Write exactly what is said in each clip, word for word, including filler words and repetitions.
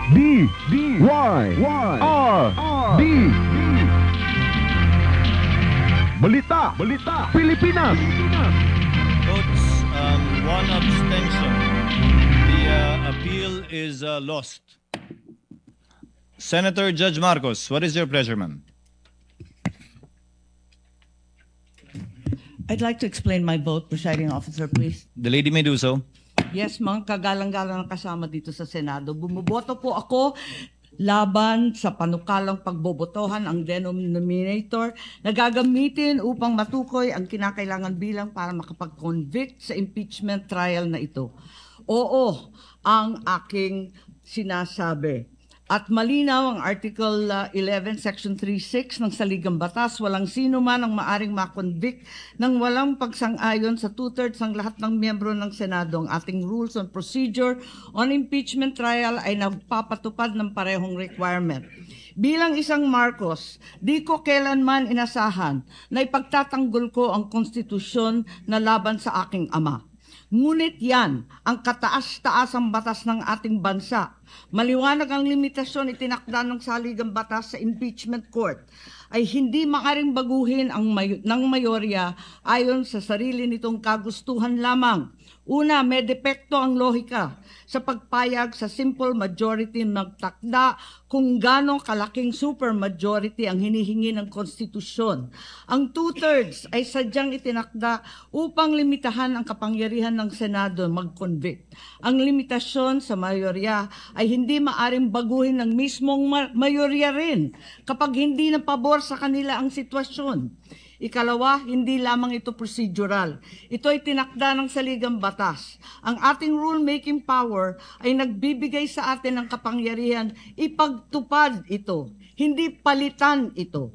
D, D, Y, Y, R, R, D. Balita, Balita, Pilipinas. Votes, um, one abstention. The uh, appeal is uh, lost. Senator Judge Marcos, what is your pleasure, ma'am? I'd like to explain my vote, Presiding Officer, please. The lady may do so. Yes, mga kagalang-galang na kasama dito sa Senado. Bumuboto po ako laban sa panukalang pagbobotohan ang denominator na gagamitin upang matukoy ang kinakailangan bilang para makapag-convict sa impeachment trial na ito. Oo, ang aking sinasabi. At malinaw ang Article uh, eleven, Section three six ng Saligang Batas, walang sino man ang maaring makonvict ng walang pagsang-ayon sa two-thirds ng lahat ng miyembro ng Senado. Ang ating Rules on Procedure on Impeachment Trial ay nagpapatupad ng parehong requirement. Bilang isang Marcos, di ko kailanman inasahan na ipagtatanggol ko ang konstitusyon na laban sa aking ama. Ngunit yan ang kataas-taasang batas ng ating bansa. Maliwanag ang limitasyon itinakda ng Saligang Batas sa impeachment court ay hindi maaaring baguhin ang may, ng mayorya ayon sa sarili nitong kagustuhan lamang. Una, may depekto ang lohika sa pagpayag sa simple majority magtakda kung gaano kalaking supermajority ang hinihingi ng konstitusyon. Ang two-thirds ay sadyang itinakda upang limitahan ang kapangyarihan ng Senado mag-convict. Ang limitasyon sa mayorya ay hindi maaring baguhin ng mismong mayorya rin kapag hindi na pabor sa kanila ang sitwasyon. Ikalawa, hindi lamang ito procedural. Ito ay tinakda ng Saligang Batas. Ang ating rule-making power ay nagbibigay sa atin ng kapangyarihan ipagtupad ito, hindi palitan ito.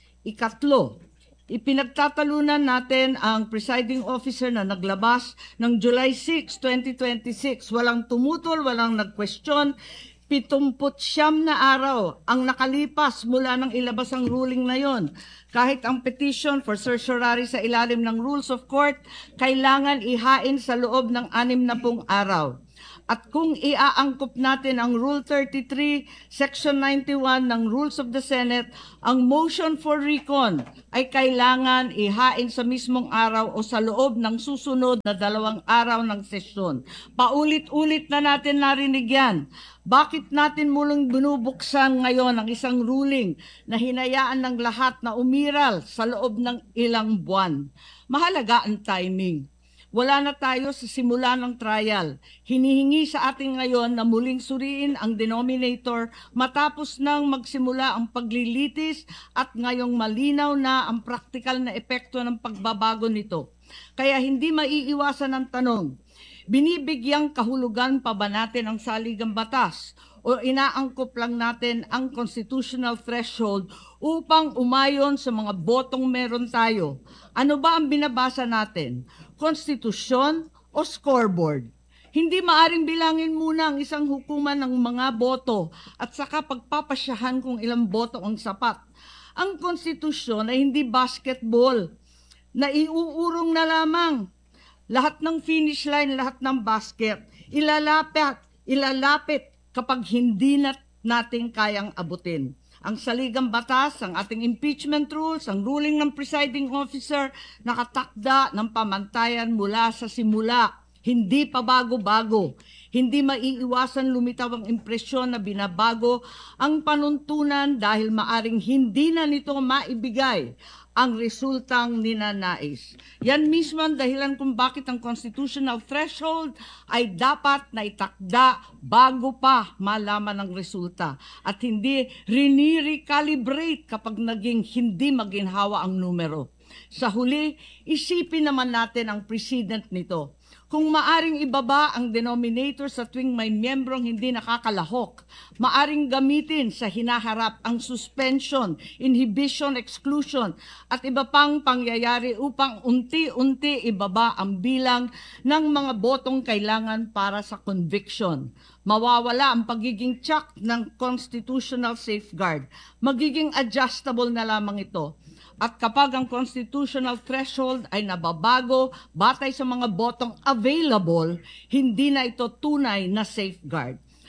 Ikatlo, ipinagtatalunan natin ang presiding officer na naglabas ng July sixth, twenty twenty-six. Walang tumutol, walang nag-question. Pitumput siyam na araw ang nakalipas mula nang ilabas ang ruling na yon. Kahit ang petition for certiorari sa ilalim ng Rules of Court, kailangan ihain sa loob ng anim na pung araw. At kung iaangkop natin ang Rule thirty-three, Section ninety-one ng Rules of the Senate, ang motion for recon ay kailangan ihain sa mismong araw o sa loob ng susunod na dalawang araw ng sesyon. Paulit-ulit na natin narinig yan. Bakit natin muling binubuksan ngayon ang isang ruling na hinayaan ng lahat na umiral sa loob ng ilang buwan? Mahalaga ang timing. Wala na tayo sa simula ng trial. Hinihingi sa atin ngayon na muling suriin ang denominator matapos nang magsimula ang paglilitis at ngayong malinaw na ang praktikal na epekto ng pagbabago nito. Kaya hindi maiiwasan ang tanong, binibigyang kahulugan pa ba natin ang Saligang Batas o inaangkop lang natin ang constitutional threshold upang umayon sa mga botong meron tayo? Ano ba ang binabasa natin? Konstitusyon o scoreboard? Hindi maaring bilangin muna ang isang hukuman ng mga boto at saka pagpapasyahan kung ilang boto ang sapat. Ang konstitusyon ay hindi basketball na iuurong na lamang. Lahat ng finish line, lahat ng basket, ilalapit, ilalapit kapag hindi na natin kayang abutin. Ang Saligang Batas, ang ating impeachment rules, ang ruling ng presiding officer, nakatakda ng pamantayan mula sa simula. Hindi pa bago-bago. Hindi maiiwasan lumitaw ang impresyon na binabago ang panuntunan dahil maaring hindi na nito maibigay ang resultang ninanais. Yan mismo ang dahilan kung bakit ang constitutional threshold ay dapat na itakda bago pa malaman ang resulta at hindi rini-recalibrate kapag naging hindi maginhawa ang numero. Sa huli, isipin naman natin ang precedent nito. Kung maaring ibaba ang denominator sa tuwing may miyembrong hindi nakakalahok, maaring gamitin sa hinaharap ang suspension, inhibition, exclusion at iba pang pangyayari upang unti-unti ibaba ang bilang ng mga botong kailangan para sa conviction. Mawawala ang pagiging check ng constitutional safeguard. Magiging adjustable na lamang ito. At kapag ang constitutional threshold ay nababago batay sa mga botong available, hindi na ito tunay na safeguard.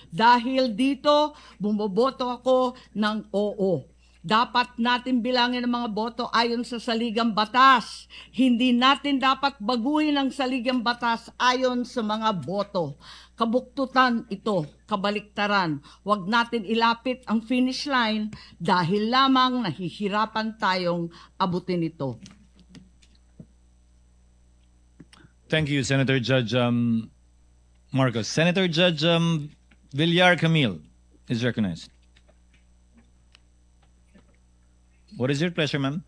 Dahil dito, bumoboto ako ng oo. Dapat natin bilangin ang mga boto ayon sa saligang batas. Hindi natin dapat baguhin ang saligang batas ayon sa mga boto. Kabuktutan ito, kabaliktaran. Huwag natin ilapit ang finish line dahil lamang nahihirapan tayong abutin ito. Thank you, Senator Judge um, Marcos. Senator Judge um, Villar Camille is recognized. What is your pleasure, ma'am?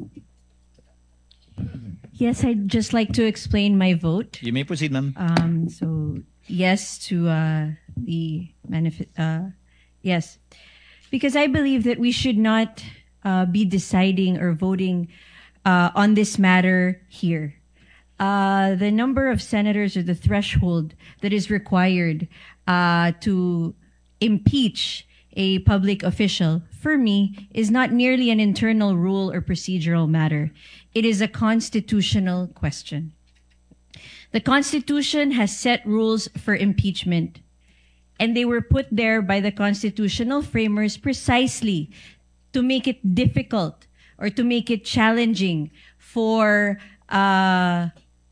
Yes, I'd just like to explain my vote. You may proceed, ma'am. Um, so yes to uh, the manifest. Uh, yes, because I believe that we should not uh, be deciding or voting uh, on this matter here. Uh, the number of senators or the threshold that is required uh, to impeach a public official, for me, is not merely an internal rule or procedural matter. It is a constitutional question. The Constitution has set rules for impeachment, and they were put there by the constitutional framers precisely to make it difficult or to make it challenging for uh,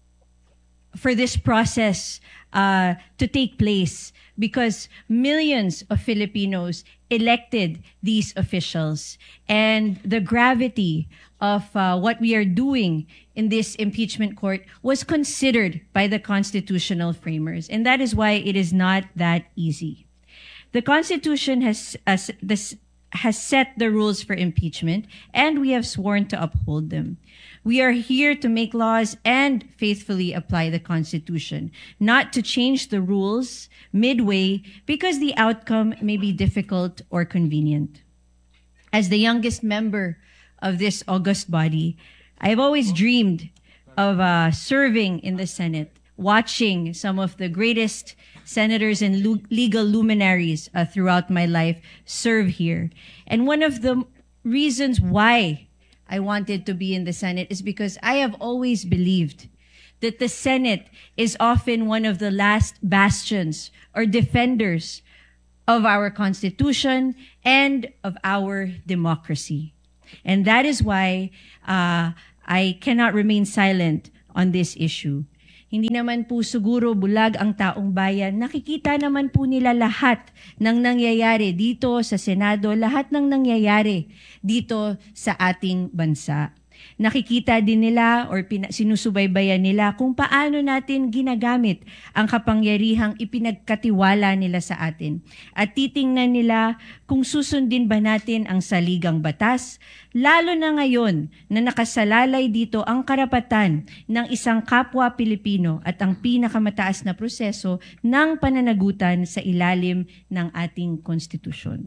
for this process uh, to take place, because millions of Filipinos elected these officials, and the gravity of uh, what we are doing in this impeachment court was considered by the constitutional framers, and that is why it is not that easy. The Constitution has has, this, has set the rules for impeachment, and we have sworn to uphold them. We are here to make laws and faithfully apply the Constitution, not to change the rules midway because the outcome may be difficult or convenient. As the youngest member of this august body, I've always dreamed of uh, serving in the Senate, watching some of the greatest senators and lu- legal luminaries uh, throughout my life serve here. And one of the reasons why I wanted to be in the Senate is because I have always believed that the Senate is often one of the last bastions or defenders of our Constitution and of our democracy. And that is why uh, I cannot remain silent on this issue. Hindi naman po siguro bulag ang taong bayan. Nakikita naman po nila lahat ng nangyayari dito sa Senado, lahat ng nangyayari dito sa ating bansa. Nakikita din nila or pina- sinusubaybayan nila kung paano natin ginagamit ang kapangyarihang ipinagkatiwala nila sa atin. At titingnan nila kung susundin ba natin ang saligang batas, lalo na ngayon na nakasalalay dito ang karapatan ng isang kapwa Pilipino at ang pinakamataas na proseso ng pananagutan sa ilalim ng ating konstitusyon.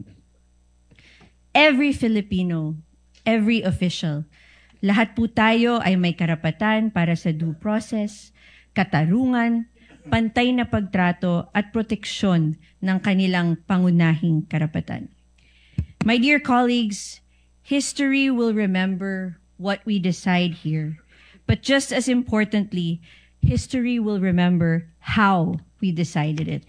Every Filipino, every official, lahat po tayo ay may karapatan para sa due process, katarungan, pantay na pagtrato at proteksyon ng kanilang pangunahing karapatan. My dear colleagues, history will remember what we decide here. But just as importantly, history will remember how we decided it.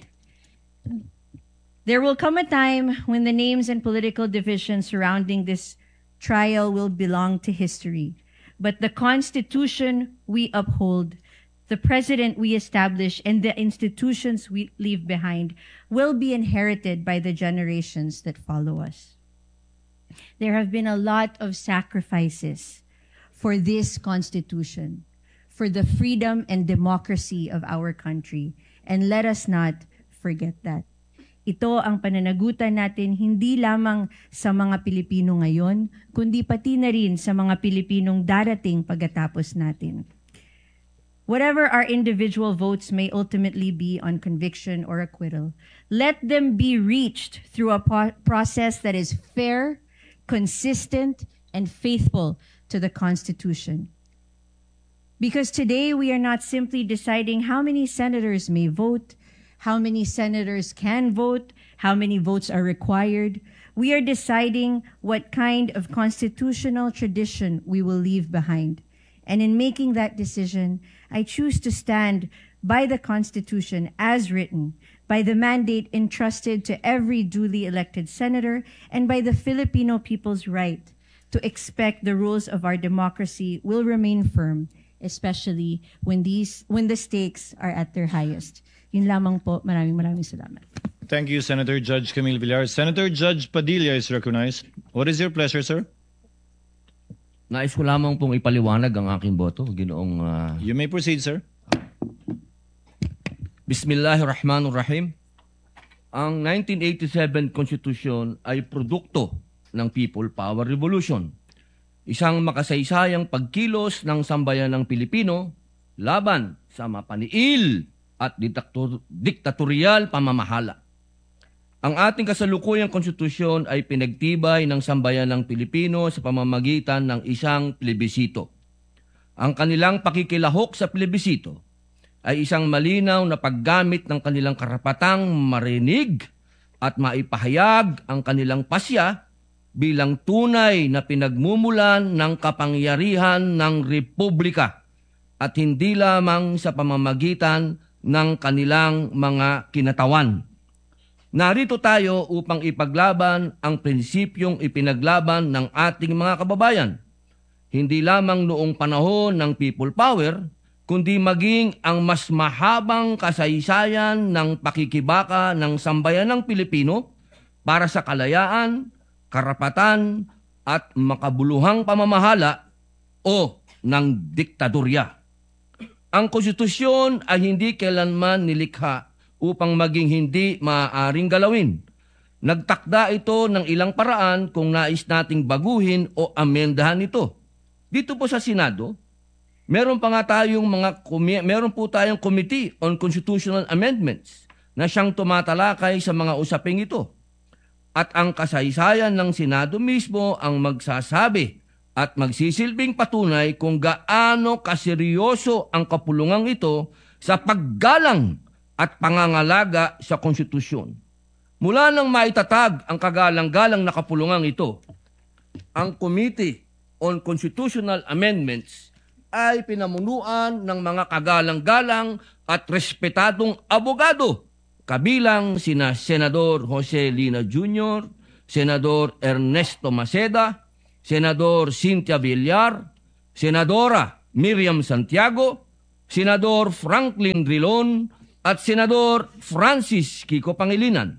There will come a time when the names and political divisions surrounding this trial will belong to history. But the Constitution we uphold, the president we establish, and the institutions we leave behind will be inherited by the generations that follow us. There have been a lot of sacrifices for this Constitution, for the freedom and democracy of our country, and let us not forget that. Ito ang pananagutan natin hindi lamang sa mga Pilipino ngayon, kundi pati na rin sa mga Pilipinong darating pagkatapos natin. Whatever our individual votes may ultimately be on conviction or acquittal, let them be reached through a po- process that is fair, consistent, and faithful to the Constitution. Because today we are not simply deciding how many senators may vote, how many senators can vote, how many votes are required. We are deciding what kind of constitutional tradition we will leave behind. And in making that decision, I choose to stand by the Constitution as written, by the mandate entrusted to every duly elected senator, and by the Filipino people's right to expect the rules of our democracy will remain firm, especially when these when the stakes are at their highest. Yun lamang po. Maraming maraming salamat. Thank you, Senator Judge Camille Villar. Senator Judge Padilla is recognized. What is your pleasure, sir? Nais ko lamang pong ipaliwanag ang aking boto, Ginoong uh, You may proceed, sir. Bismillahirrahmanirrahim. Ang nineteen eighty-seven Constitution ay produkto ng People Power Revolution. Isang makasaysayang pagkilos ng sambayanang Pilipino laban sa mapaniil at diktator- diktatorial pamamahala. Ang ating kasalukuyang konstitusyon ay pinagtibay ng sambayanang Pilipino sa pamamagitan ng isang plebisito. Ang kanilang pakikilahok sa plebisito ay isang malinaw na paggamit ng kanilang karapatang marinig at maipahayag ang kanilang pasya bilang tunay na pinagmumulan ng kapangyarihan ng Republika at hindi lamang sa pamamagitan ng kanilang mga kinatawan. Narito tayo upang ipaglaban ang prinsipyong ipinaglaban ng ating mga kababayan. Hindi lamang noong panahon ng people power, kundi maging ang mas mahabang kasaysayan ng pakikibaka ng sambayanang Pilipino para sa kalayaan, karapatan at makabuluhang pamamahala o ng diktadorya. Ang konstitusyon ay hindi kailanman nilikha upang maging hindi maaaring galawin. Nagtakda ito ng ilang paraan kung nais nating baguhin o amendahan ito. Dito po sa Senado, meron pa nga tayong mga meron po tayong Committee on Constitutional Amendments na siyang tumatalakay sa mga usaping ito. At ang kasaysayan ng Senado mismo ang magsasabi at magsisilbing patunay kung gaano kaseryoso ang kapulungang ito sa paggalang at pangangalaga sa konstitusyon. Mula nang maitatag ang kagalang-galang na kapulungang ito, ang Committee on Constitutional Amendments ay pinamunuan ng mga kagalang-galang at respetadong abogado, kabilang sina Senador Jose Lina Junior, Senador Ernesto Maceda, Senador Cynthia Villar, Senadora Miriam Santiago, Senador Franklin Drilon, at Senador Francis Kiko Pangilinan.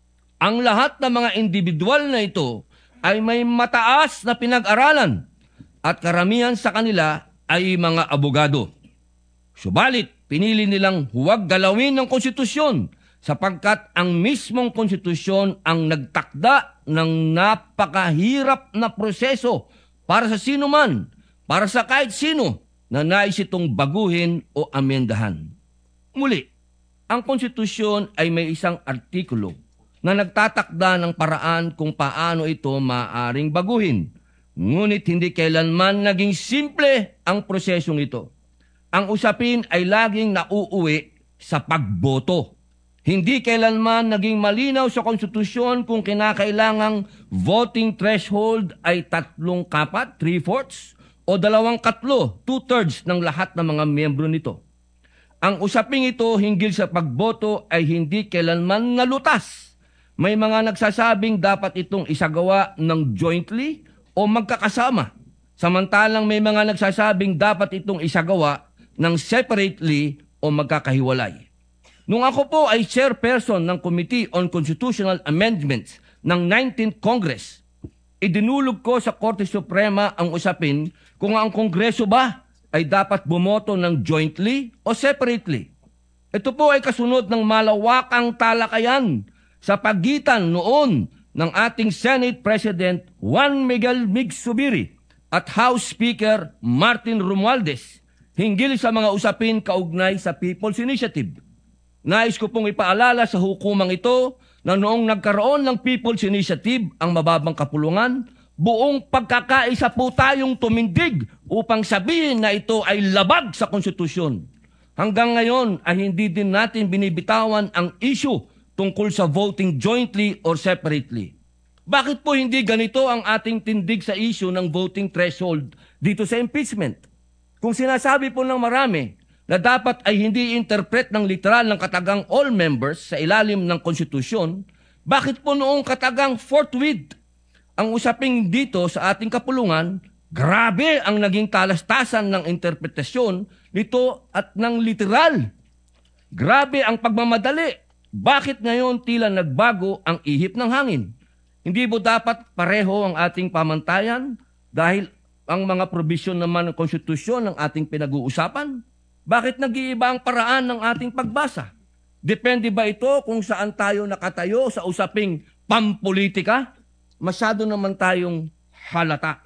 Ang lahat ng mga individual na ito ay may mataas na pinag-aralan at karamihan sa kanila ay mga abogado. Subalit, pinili nilang huwag galawin ng konstitusyon sapagkat ang mismong konstitusyon ang nagtakda ng napakahirap na proseso para sa sino man, para sa kahit sino na nais itong baguhin o amendahan. Muli, ang konstitusyon ay may isang artikulo na nagtatakda ng paraan kung paano ito maaaring baguhin. Ngunit hindi kailanman naging simple ang prosesong ito. Ang usapin ay laging nauuwi sa pagboto. Hindi kailanman naging malinaw sa konstitusyon kung kinakailangang voting threshold ay tatlong kapat, three-fourths, o dalawang katlo, two-thirds ng lahat ng mga miyembro nito. Ang usaping ito hinggil sa pagboto ay hindi kailanman nalutas. May mga nagsasabing dapat itong isagawa ng jointly o magkakasama. Samantalang may mga nagsasabing dapat itong isagawa ng separately o magkakahiwalay. Nung ako po ay chairperson ng Committee on Constitutional Amendments ng nineteenth Congress, idinulog ko sa Korte Suprema ang usapin kung ang Kongreso ba ay dapat bumoto ng jointly o separately. Ito po ay kasunod ng malawakang talakayan sa pagitan noon ng ating Senate President Juan Miguel Mig Zubiri at House Speaker Martin Romualdez hinggil sa mga usapin kaugnay sa People's Initiative. Nais ko pong ipaalala sa hukumang ito na noong nagkaroon ng People's Initiative ang mababang kapulungan, buong pagkakaisa po tayong tumindig upang sabihin na ito ay labag sa konstitusyon. Hanggang ngayon ay hindi din natin binibitawan ang issue tungkol sa voting jointly or separately. Bakit po hindi ganito ang ating tindig sa issue ng voting threshold dito sa impeachment? Kung sinasabi po ng marami, na dapat ay hindi interpret ng literal ng katagang all members sa ilalim ng konstitusyon, bakit po noong katagang forthwith ang usaping dito sa ating kapulungan, grabe ang naging talastasan ng interpretasyon nito at ng literal. Grabe ang pagmamadali. Bakit ngayon tila nagbago ang ihip ng hangin? Hindi ba dapat pareho ang ating pamantayan dahil ang mga provision naman ng konstitusyon ng ating pinag-uusapan? Bakit nag-iiba ang paraan ng ating pagbasa? Depende ba ito kung saan tayo nakatayo sa usaping pampolitika? Masyado naman tayong halata.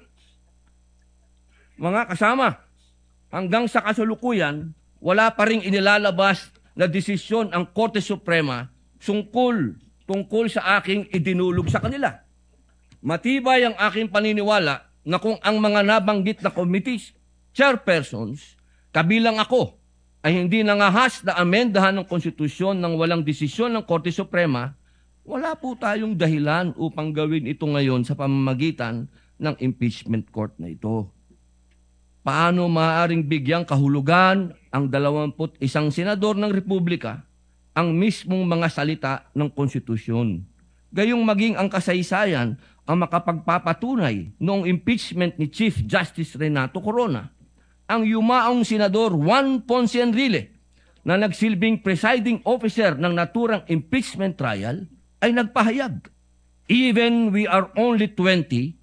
Mga kasama, hanggang sa kasalukuyan, wala pa ring inilalabas na desisyon ang Korte Suprema tungkol, tungkol sa aking idinulog sa kanila. Matibay ang aking paniniwala na kung ang mga nabanggit na committees, chairpersons, kabilang ako, ay hindi nangahas na amendahan ng konstitusyon ng walang desisyon ng Korte Suprema, wala po tayong dahilan upang gawin ito ngayon sa pamamagitan ng impeachment court na ito. Paano maaaring bigyang kahulugan ang dalawamput isang senador ng Republika ang mismong mga salita ng konstitusyon? Gayong maging ang kasaysayan ang makapagpapatunay noong impeachment ni Chief Justice Renato Corona, ang yumaong senador Juan Ponce Enrile na nagsilbing presiding officer ng naturang impeachment trial ay nagpahayag, even we are only twenty,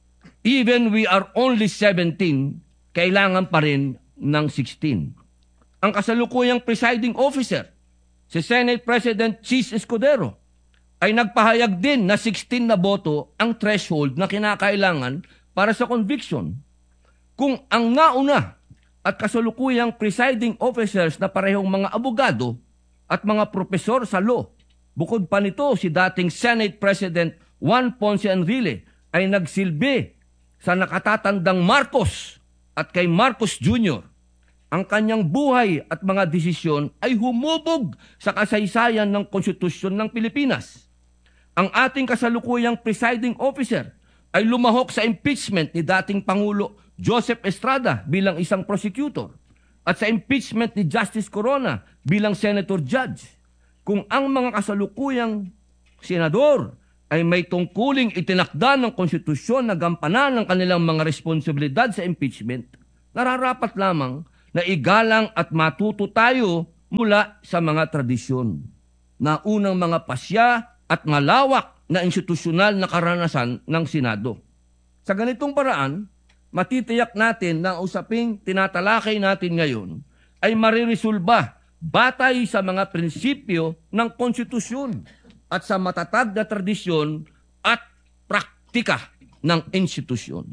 even we are only seventeen, kailangan pa rin ng sixteen. Ang kasalukuyang presiding officer, si Senate President Chis Escudero, ay nagpahayag din na sixteen na boto ang threshold na kinakailangan para sa conviction. Kung ang nauna at kasalukuyang presiding officers na parehong mga abogado at mga propesor sa law, bukod pa nito si dating Senate President Juan Ponce Enrile ay nagsilbi sa nakatatandang Marcos at kay Marcos Junior Ang kanyang buhay at mga desisyon ay humubog sa kasaysayan ng konstitusyon ng Pilipinas. Ang ating kasalukuyang presiding officer ay lumahok sa impeachment ni dating Pangulo Joseph Estrada bilang isang prosecutor at sa impeachment ni Justice Corona bilang senator judge. Kung ang mga kasalukuyang senador ay may tungkuling itinakda ng konstitusyon na gampanan ng kanilang mga responsibilidad sa impeachment, nararapat lamang na igalang at matuto tayo mula sa mga tradisyon na unang mga pasya at malawak na institusyonal na karanasan ng Senado. Sa ganitong paraan, matitiyak natin na ang usaping tinatalakay natin ngayon ay mariresolba batay sa mga prinsipyo ng konstitusyon at sa matatag na tradisyon at praktika ng institusyon.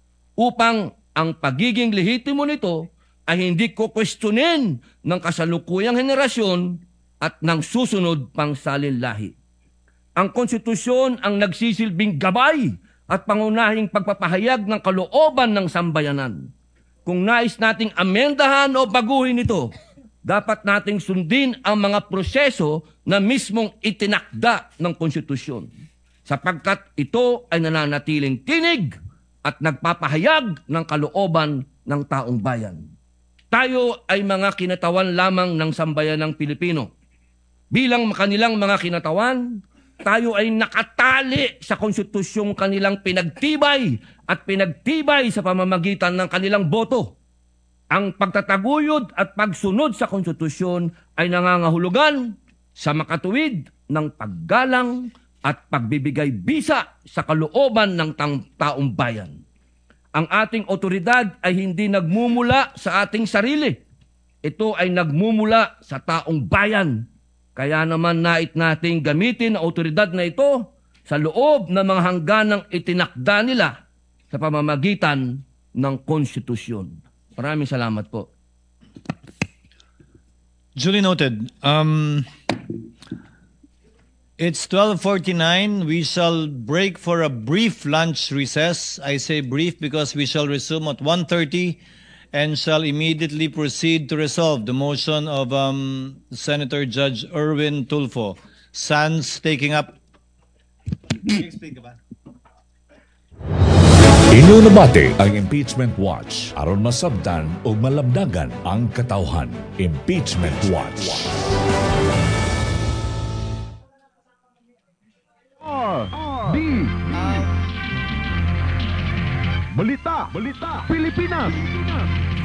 Upang ang pagiging lehitimo nito ay hindi ko kwestiyonin ng kasalukuyang henerasyon at ng susunod pang salinlahi. Ang konstitusyon ang nagsisilbing gabay at pangunahing pagpapahayag ng kalooban ng sambayanan. Kung nais nating amendahan o baguhin ito, dapat nating sundin ang mga proseso na mismong itinakda ng konstitusyon, sapagkat ito ay nananatiling tinig at nagpapahayag ng kalooban ng taong bayan. Tayo ay mga kinatawan lamang ng sambayanang Pilipino. Bilang kanilang mga kinatawan, tayo ay nakatali sa konstitusyong kanilang pinagtibay at pinagtibay sa pamamagitan ng kanilang boto. Ang pagtataguyod at pagsunod sa konstitusyon ay nangangahulugan sa makatuwid ng paggalang at pagbibigay bisa sa kalooban ng taong bayan. Ang ating otoridad ay hindi nagmumula sa ating sarili. Ito ay nagmumula sa taong bayan. Kaya naman nait nating gamitin ang otoridad na ito sa loob ng mga hangganang itinakda nila sa pamamagitan ng konstitusyon. Maraming salamat po. Duly noted. Um, it's twelve forty-nine. We shall break for a brief lunch recess. I say brief because we shall resume at one thirty and shall immediately proceed to resolve the motion of um, Senator Judge Erwin Tulfo. Sans taking up... Inyo nabati ang Impeachment Watch aron masabtan o malabdagan ang katawhan. Impeachment Watch. R D Balita Balita Pilipinas